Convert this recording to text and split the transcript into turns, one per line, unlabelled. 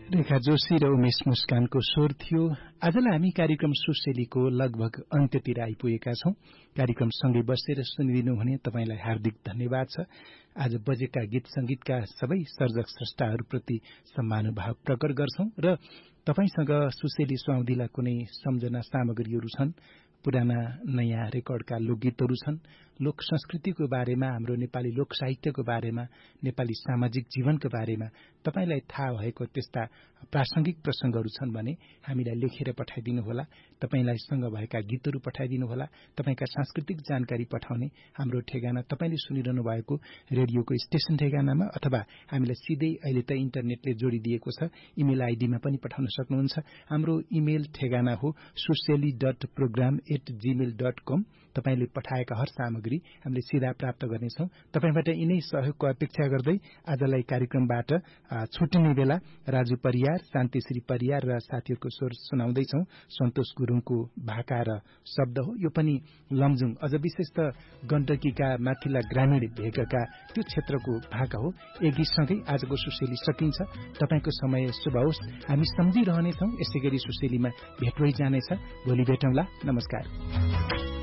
रेखा जोशी र उमेश मुस्कानको स्वर थियो। आजलाई हामी कार्यक्रम सुशेलीको लगभग अन्त्यतिर आइपुगेका छौं। कार्यक्रम सँगै बसेर सुनिदिनु भने तपाईलाई हार्दिक धन्यवाद छ। आज बजेका गीत संगीतका सबै सर्जक स्रष्टाहरूप्रति सम्मानुभाव प्रकट गर्छौं र तपाईसँग सुशेली सुहाउँदिला कुनै सम्झना सामग्रीहरू छन्, पुराना नयाँ रेकर्डका लोकगीतहरू छन्, लोक संस्कृतिको बारेमा, हाम्रो नेपाली लोक साहित्यको बारेमा, नेपाली सामाजिक जीवनको बारेमा तपाईलाई थाहा भएको त्यस्ता प्रासंगिक प्रसंगहरू छन् भने हामीलाई लेखेर पठाइदिनुहोला। तपाईलाई सँग भएका गीतहरू पठाइदिनुहोला। तपाईका सांस्कृतिक जानकारी पठाउने हाम्रो ठेगाना तपाईले सुनिरहनु भएको रेडियोको स्टेशन ठेगानामा अथवा हामीलाई सिधै अहिले त इन्टरनेटले जोडिदिएको छ इमेल आईडीमा पनि पठाउन सक्नुहुन्छ। हाम्रो इमेल ठेगाना हो suseli.program@gmail.com। तपाईले पठाएका हर सामग्री हामीले सिधा प्राप्त गर्नेछौं। तपाईबाट यिनै सहयोगको अपेक्षा गर्दै आजलाई कार्यक्रमबाट छुट्टिने बेला राजु परियार, शान्तिश्री परियार र साथीहरूको स्वर सुनाउँदैछौं। सन्तोष गुरुङको भाका र शब्द हो। यो पनि लमजुङ, अझ विशेष त गण्डकीका माथिल्ला ग्रामीण भेगका त्यो क्षेत्रको भाका हो। एक गीतसँगै आजको सुशेली सकिन्छ। तपाईको समय शुभ होस्। हामी सम्झिरहनेछौं। यसैगरी सुशेलीमा भेट भइ जानेछ। भोलि भेटौँला। नमस्कार।